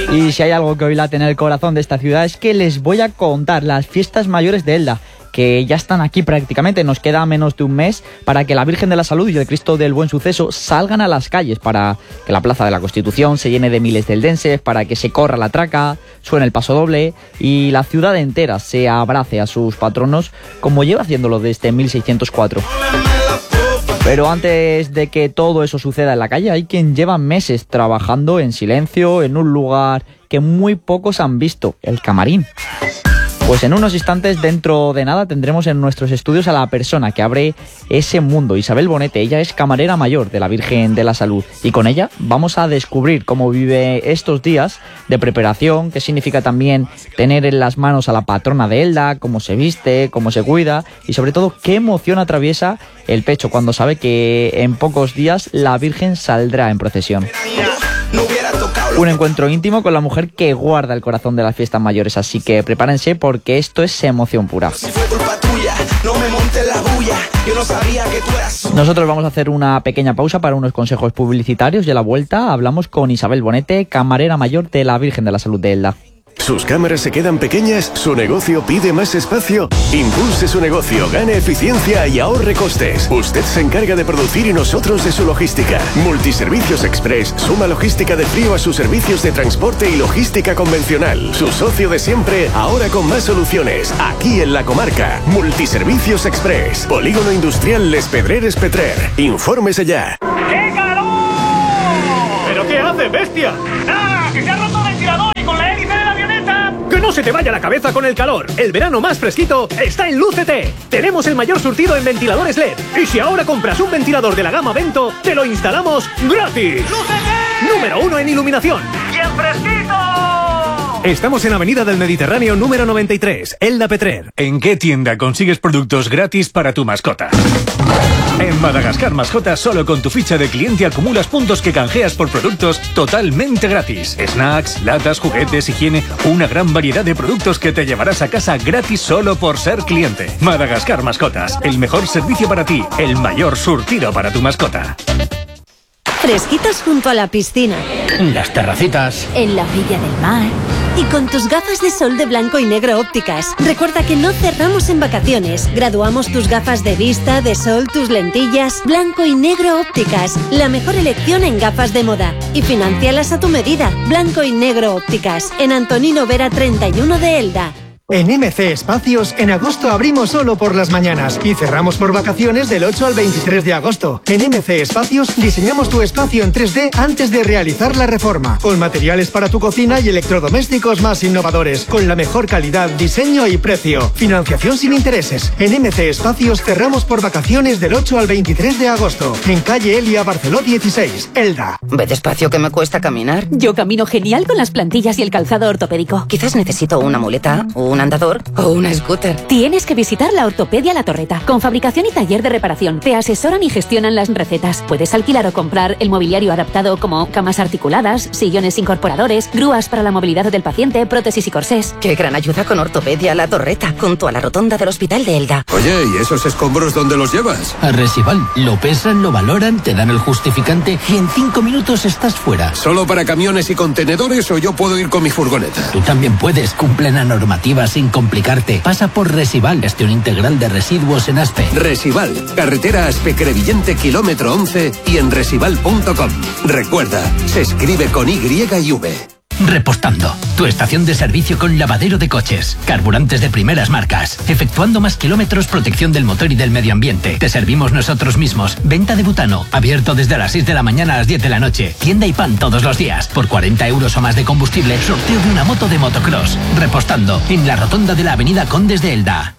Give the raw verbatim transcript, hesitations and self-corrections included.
Y si hay algo que hoy late en el corazón de esta ciudad es que les voy a contar las fiestas mayores de Elda, que ya están aquí prácticamente. Nos queda menos de un mes para que la Virgen de la Salud y el Cristo del Buen Suceso salgan a las calles, para que la Plaza de la Constitución se llene de miles de eldenses, para que se corra la traca, suene el paso doble y la ciudad entera se abrace a sus patronos como lleva haciéndolo desde mil seiscientos cuatro. Pero antes de que todo eso suceda en la calle, hay quien lleva meses trabajando en silencio en un lugar que muy pocos han visto, el camarín. Pues en unos instantes, dentro de nada, tendremos en nuestros estudios a la persona que abre ese mundo, Isabel Bonete. Ella es camarera mayor de la Virgen de la Salud y con ella vamos a descubrir cómo vive estos días de preparación, qué significa también tener en las manos a la patrona de Elda, cómo se viste, cómo se cuida y sobre todo qué emoción atraviesa el pecho cuando sabe que en pocos días la Virgen saldrá en procesión. Un encuentro íntimo con la mujer que guarda el corazón de las fiestas mayores, así que prepárense porque esto es emoción pura. Nosotros vamos a hacer una pequeña pausa para unos consejos publicitarios y a la vuelta hablamos con Isabel Bonete, camarera mayor de la Virgen de la Salud de Elda. ¿Sus cámaras se quedan pequeñas? ¿Su negocio pide más espacio? Impulse su negocio, gane eficiencia y ahorre costes. Usted se encarga de producir y nosotros de su logística. Multiservicios Express suma logística de frío a sus servicios de transporte y logística convencional. Su socio de siempre, ahora con más soluciones. Aquí en la comarca. Multiservicios Express. Polígono Industrial Les Pedreres Petrer. Infórmese ya. ¡Qué calor! ¿Pero qué hace, bestia? ¡Ah! ¡Que se ha roto el ventilador y con la hélice de la avioneta! ¡Que no se te vaya la cabeza con el calor! El verano más fresquito está en Lúcete. Tenemos el mayor surtido en ventiladores L E D. Y si ahora compras un ventilador de la gama Vento, te lo instalamos gratis. ¡Lúcete! Número uno en iluminación. ¡Y en fresquito! Estamos en Avenida del Mediterráneo número noventa y tres, Elda Petrer. ¿En qué tienda consigues productos gratis para tu mascota? En Madagascar Mascotas, solo con tu ficha de cliente acumulas puntos que canjeas por productos totalmente gratis. Snacks, latas, juguetes, higiene, una gran variedad de productos que te llevarás a casa gratis solo por ser cliente. Madagascar Mascotas, el mejor servicio para ti, el mayor surtido para tu mascota. Fresquitos junto a la piscina. Las terracitas. En la orilla del mar. Y con tus gafas de sol de blanco y negro ópticas. Recuerda que no cerramos en vacaciones. Graduamos tus gafas de vista, de sol, tus lentillas. Blanco y negro ópticas. La mejor elección en gafas de moda. Y financialas a tu medida. Blanco y negro ópticas. En Antonino Vera treinta y uno de Elda. En M C Espacios, en agosto abrimos solo por las mañanas y cerramos por vacaciones del ocho al veintitrés de agosto. En M C Espacios diseñamos tu espacio en tres D antes de realizar la reforma, con materiales para tu cocina y electrodomésticos más innovadores, con la mejor calidad, diseño y precio. Financiación sin intereses. En M C Espacios cerramos por vacaciones del ocho al veintitrés de agosto, en calle Elia Barceló dieciséis, Elda. Ve despacio que me cuesta caminar. Yo camino genial con las plantillas y el calzado ortopédico. Quizás necesito una muleta, un andador o una scooter. Tienes que visitar la Ortopedia La Torreta, con fabricación y taller de reparación. Te asesoran y gestionan las recetas. Puedes alquilar o comprar el mobiliario adaptado como camas articuladas, sillones incorporadores, grúas para la movilidad del paciente, prótesis y corsés. Qué gran ayuda con Ortopedia La Torreta, junto a la rotonda del Hospital de Elda. Oye, ¿y esos escombros dónde los llevas? A Resival. Lo pesan, lo valoran, te dan el justificante y en cinco minutos estás fuera. ¿Solo para camiones y contenedores o yo puedo ir con mi furgoneta? Tú también puedes. Cumple la normativa sin complicarte. Pasa por Resival, gestión integral de residuos en Aspe. Resival, carretera Aspe-Crevillente, kilómetro once y en resival punto com. Recuerda, se escribe con Y y V. Repostando, tu estación de servicio con lavadero de coches, carburantes de primeras marcas, efectuando más kilómetros, protección del motor y del medio ambiente. Te servimos nosotros mismos. Venta de butano, abierto desde las seis de la mañana a las diez de la noche. Tienda y pan todos los días. Por cuarenta euros o más de combustible, sorteo de una moto de motocross. Repostando, en la rotonda de la avenida Condes de Elda.